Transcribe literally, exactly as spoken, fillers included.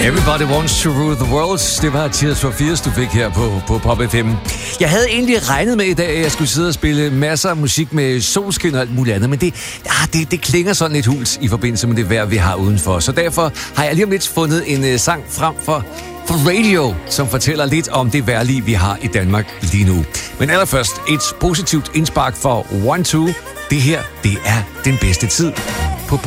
Everybody Wants to Rule the World. Det var Tears for Fears, du fik her på, på Pop F M. Jeg havde egentlig regnet med i dag, at jeg skulle sidde og spille masser af musik med solskin og alt muligt andet, men det, ah, det, det klinger sådan lidt hult i forbindelse med det vejr, vi har udenfor. Så derfor har jeg lige om lidt fundet en uh, sang frem for, for radio, som fortæller lidt om det vejrliv, vi har i Danmark lige nu. Men allerførst et positivt indspark for One Two. Det her, det er den bedste tid.